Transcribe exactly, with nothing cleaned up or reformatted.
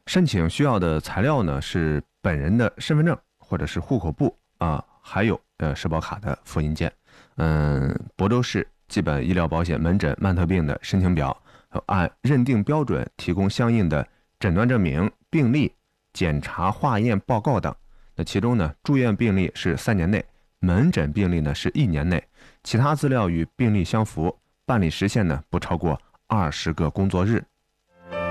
申请需要的材料呢是本人的身份证或者是户口簿啊，还有呃社保卡的复印件。嗯，亳州市基本医疗保险门诊曼特病的申请表，按认定标准提供相应的诊断证明、病历、检查化验报告等。那其中呢，住院病历是三年内，门诊病历呢是一年内，其他资料与病历相符，办理时限呢不超过二十个工作日